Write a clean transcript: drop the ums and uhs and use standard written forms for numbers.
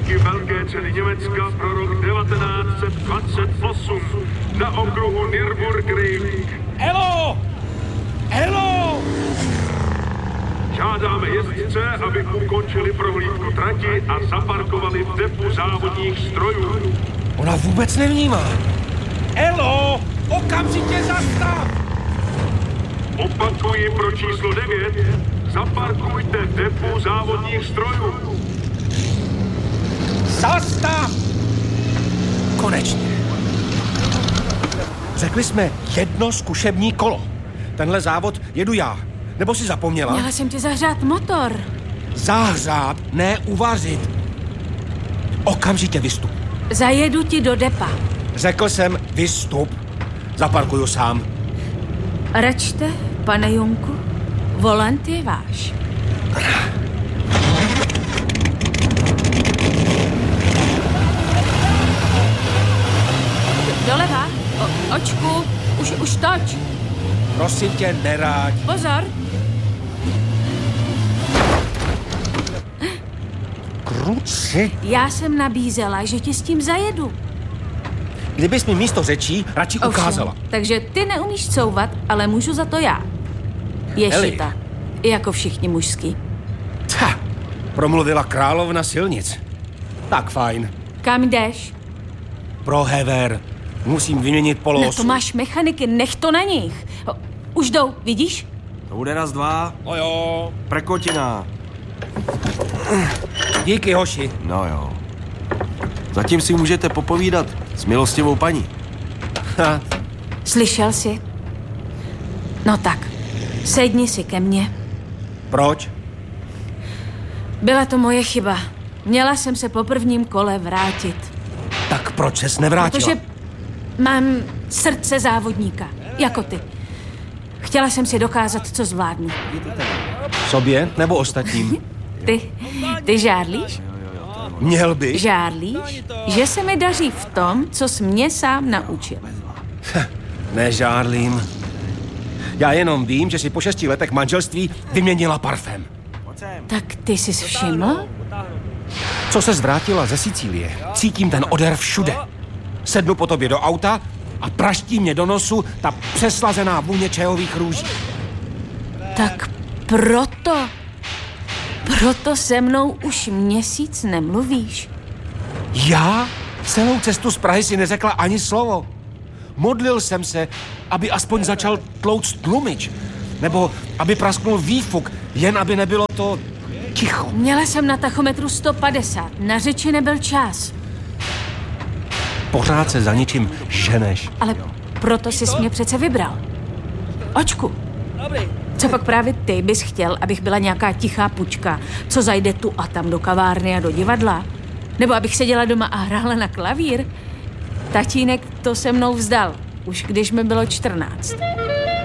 účastníky Velké ceny Německa pro rok 1928 na okruhu Nürburgring. Elo! Elo! Žádáme jezdce, aby ukončili prohlídku trati a zaparkovali v depu závodních strojů. Ona vůbec nevnímá. Elo! Okamžitě zastav! Opakuji pro číslo 9. Zaparkujte v depu závodních strojů. Zastav! Konečně. Řekli jsme jedno zkušební kolo. Tenhle závod jedu já. Nebo si zapomněla? Měla jsem ti zahřát motor. Zahřát, ne uvařit. Okamžitě vystup. Zajedu ti do depa. Řekl jsem vystup. Zaparkuju sám. Račte, pane Junku, volant je váš. Doleva, očku, už toč. Prosím tě, neráď. Pozor. Kruci. Já jsem nabízela, že ti s tím zajedu. Kdybys mi místo řečí radši ukázala. Takže ty neumíš couvat, ale můžu za to já. Ješita. Jako všichni mužský. Promluvila královna silnic. Tak fajn. Kam jdeš? Pro Hever. Musím vyměnit polo. Na to máš mechaniky, nech to na nich. Už jdou, vidíš? To bude raz, dva. No jo. Prkotina. Díky, hoši. No jo. Zatím si můžete popovídat s milostivou paní. Slyšel jsi? No tak, sedni si ke mně. Proč? Byla to moje chyba. Měla jsem se po prvním kole vrátit. Tak proč ses nevrátila? Protože mám srdce závodníka, jako ty. Chtěla jsem si dokázat, co zvládnu. Sobě nebo ostatním? Ty žárlíš? Měl bych. Žárlíš, že se mi daří v tom, co jsi mě sám naučil. Nežárlím. Já jenom vím, že si po 6 letech manželství vyměnila parfém. Tak ty jsi všiml? Co se zvrátila ze Sicílie, cítím ten odér všude. Sednu po tobě do auta a praští mě do nosu ta přeslazená vůně čajových růží. Tak proto se mnou už měsíc nemluvíš. Já? Celou cestu z Prahy si neřekla ani slovo. Modlil jsem se, aby aspoň začal tlouct tlumič. Nebo aby prasknul výfuk, jen aby nebylo to ticho. Měla jsem na tachometru 150, na řeči nebyl čas. Pořád se za ničím ženeš. Ale proto jsi mě přece vybral. Očku. Co pak právě ty bys chtěl, abych byla nějaká tichá pučka, co zajde tu a tam do kavárny a do divadla? Nebo abych seděla doma a hrála na klavír? Tatínek to se mnou vzdal, už když mi bylo 14.